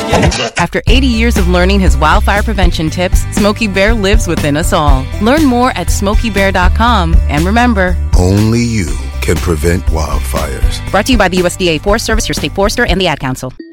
After 80 years of learning his wildfire prevention tips, Smokey Bear lives within us all. Learn more at SmokeyBear.com. And remember, only you can prevent wildfires. Brought to you by the USDA Forest Service, your state forester, and the Ad Council.